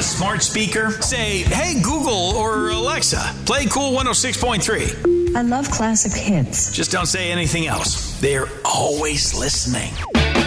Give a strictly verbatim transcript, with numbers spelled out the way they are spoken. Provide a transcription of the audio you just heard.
smart speaker? Say, hey, Google or Alexa, play Cool one oh six point three. I love classic hits. Just don't say anything else. They're always listening.